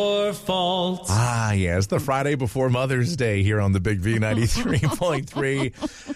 fault. Ah, yes, the Friday before Mother's Day here on the Big V 93.3.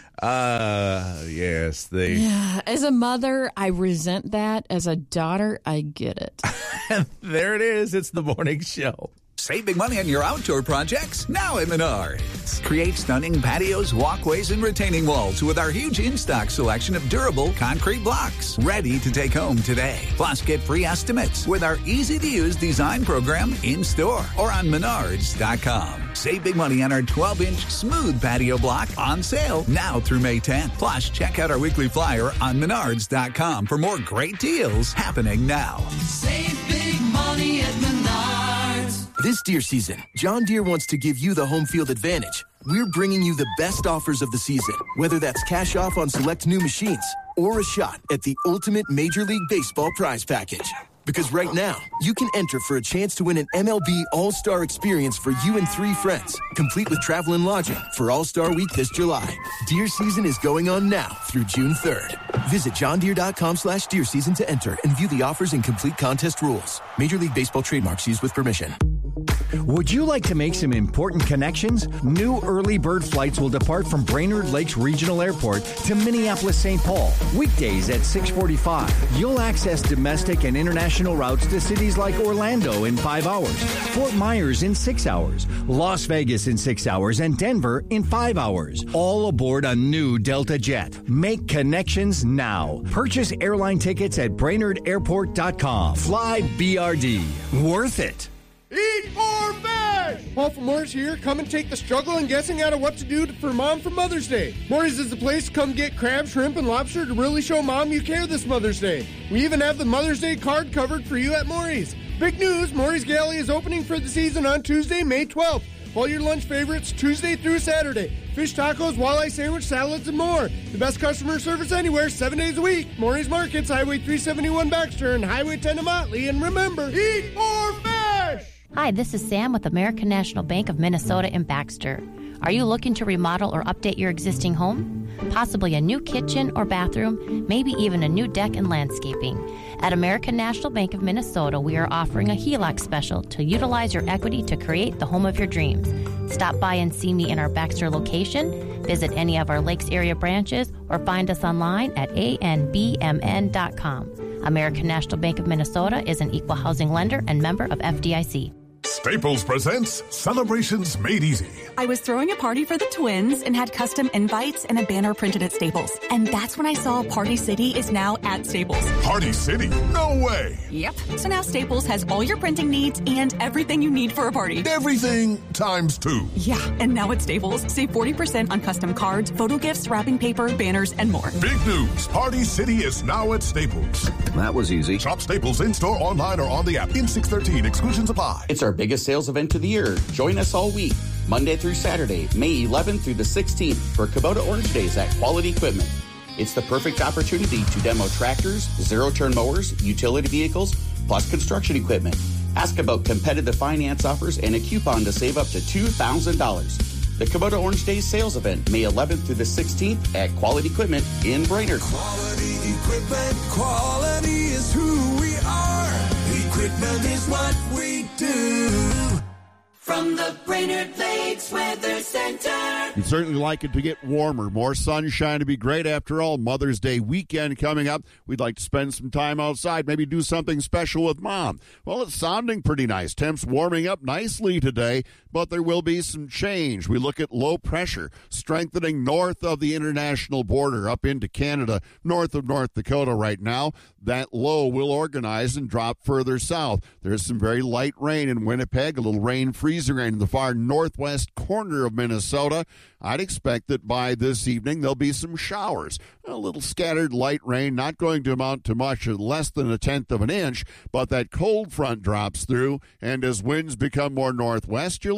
Yes, Yeah, as a mother, I resent that. As a daughter, I get it. There it is. It's the morning show. Save big money on your outdoor projects now at Menards. Create stunning patios, walkways, and retaining walls with our huge in-stock selection of durable concrete blocks. Ready to take home today. Plus, get free estimates with our easy-to-use design program in-store or on Menards.com. Save big money on our 12-inch smooth patio block on sale now through May 10th. Plus, check out our weekly flyer on Menards.com for more great deals happening now. Save big money at Menards. This deer season, John Deere wants to give you the home field advantage. We're bringing you the best offers of the season, whether that's cash off on select new machines or a shot at the ultimate Major League Baseball prize package. Because right now, you can enter for a chance to win an MLB All-Star experience for you and 3 friends, complete with travel and lodging for All-Star Week this July. Deer season is going on now through June 3rd. Visit johndeere.com/deer season to enter and view the offers and complete contest rules. Major League Baseball trademarks used with permission. Would you like to make some important connections? New early bird flights will depart from Brainerd Lakes Regional Airport to Minneapolis-St. Paul. Weekdays at 6:45. You'll access domestic and international routes to cities like Orlando in 5 hours, Fort Myers in 6 hours, Las Vegas in 6 hours, and Denver in 5 hours. All aboard a new Delta jet. Make connections now. Purchase airline tickets at BrainerdAirport.com. Fly BRD. Worth it. Eat more fish! Paul from Moore's here. Come and take the struggle and guessing out of what to do for Mom for Mother's Day. Moore's is the place to come get crab, shrimp, and lobster to really show Mom you care this Mother's Day. We even have the Mother's Day card covered for you at Moore's. Big news, Moore's Galley is opening for the season on Tuesday, May 12th. All your lunch favorites Tuesday through Saturday. Fish tacos, walleye sandwich, salads, and more. The best customer service anywhere, 7 days a week. Moore's Markets, Highway 371 Baxter, and Highway 10 to Motley. And remember, eat more fish! Hi, this is Sam with American National Bank of Minnesota in Baxter. Are you looking to remodel or update your existing home? Possibly a new kitchen or bathroom, maybe even a new deck and landscaping. At American National Bank of Minnesota, we are offering a HELOC special to utilize your equity to create the home of your dreams. Stop by and see me in our Baxter location, visit any of our Lakes area branches, or find us online at anbmn.com. American National Bank of Minnesota is an equal housing lender and member of FDIC. Staples presents Celebrations Made Easy. I was throwing a party for the twins and had custom invites and a banner printed at Staples. And that's when I saw Party City is now at Staples. Party City? No way! Yep. So now Staples has all your printing needs and everything you need for a party. Everything times 2. Yeah, and now at Staples, save 40% on custom cards, photo gifts, wrapping paper, banners, and more. Big news! Party City is now at Staples. That was easy. Shop Staples in-store, online, or on the app. In 613, exclusions apply. It's our biggest sales event of the year. Join us all week, Monday through Saturday, May 11th through the 16th for Kubota Orange Days at Quality Equipment. It's the perfect opportunity to demo tractors, zero-turn mowers, utility vehicles, plus construction equipment. Ask about competitive finance offers and a coupon to save up to $2,000. The Kubota Orange Days sales event, May 11th through the 16th at Quality Equipment in Brainerd. Quality equipment, quality is who we are. Equipment is what we do. From the Brainerd Lakes Weather Center. You'd certainly like it to get warmer. More sunshine to be great. After all, Mother's Day weekend coming up. We'd like to spend some time outside, maybe do something special with Mom. Well, it's sounding pretty nice. Temps warming up nicely today, but there will be some change. We look at low pressure strengthening north of the international border up into Canada, north of North Dakota right now. That low will organize and drop further south. There's some very light rain in Winnipeg, a little rain, freezing rain in the far northwest corner of Minnesota. I'd expect that by this evening there'll be some showers. A little scattered light rain, not going to amount to much, less than 1/10 of an inch, but that cold front drops through, and as winds become more northwesterly,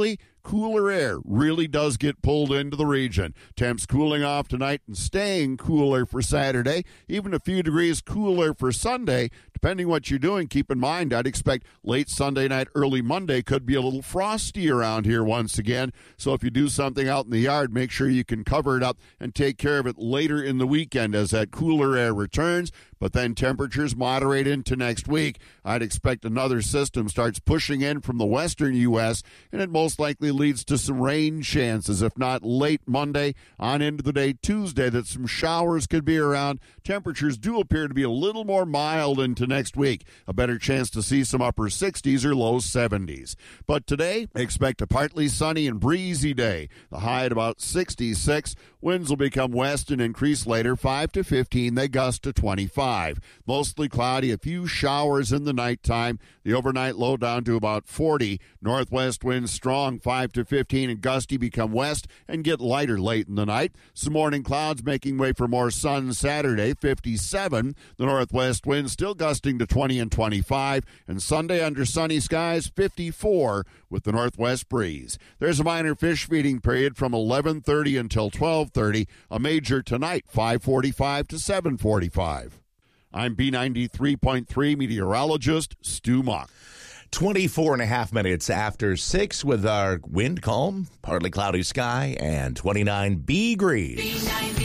cooler air really does get pulled into the region. Temps cooling off tonight and staying cooler for Saturday, even a few degrees cooler for Sunday. Depending what you're doing, keep in mind, I'd expect late Sunday night, early Monday could be a little frosty around here once again. So if you do something out in the yard, make sure you can cover it up and take care of it later in the weekend as that cooler air returns. But then temperatures moderate into next week. I'd expect another system starts pushing in from the western U.S., and it most likely leads to some rain chances, if not late Monday on into the day Tuesday, that some showers could be around. Temperatures do appear to be a little more mild into next week. A better chance to see some upper 60s or low 70s. But today, expect a partly sunny and breezy day. The high at about 66. Winds will become west and increase later, 5 to 15. They gust to 25. Mostly cloudy, a few showers in the nighttime. The overnight low down to about 40. Northwest winds strong, 5 to 15, and gusty become west and get lighter late in the night. Some morning clouds making way for more sun Saturday, 57. The northwest winds still gusting to 20 and 25. And Sunday under sunny skies, 54 with the northwest breeze. There's a minor fish feeding period from 11:30 until 12:30. A major tonight, 5:45 to 7:45. I'm B93.3 meteorologist Stu Muck. 24 and a half minutes after 6 with our wind calm, partly cloudy sky, and 29 B-Breeze.